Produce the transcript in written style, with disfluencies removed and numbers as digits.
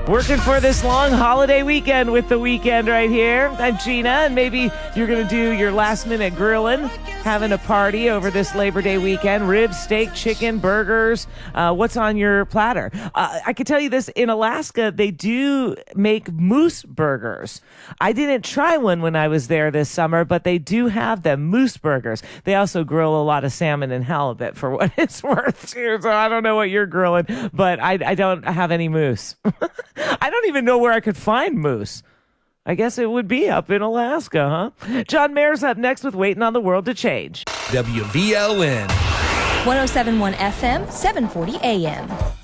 Working for this long holiday weekend with The Weekend right here. I'm Gina, and maybe you're going to do your last-minute grilling, having a party over this Labor Day weekend. Ribs, steak, chicken, burgers. What's on your platter? I can tell you this, in Alaska, they do make moose burgers. I didn't try one when I was there this summer, but they do have them, moose burgers. They also grill a lot of salmon and halibut for what it's worth, too. So I don't know what you're grilling, but I don't have any moose. I don't even know where I could find moose. I guess it would be up in Alaska, huh? John Mayer's up next with Waiting on the World to Change. WVLN. 107.1 FM, 740 AM.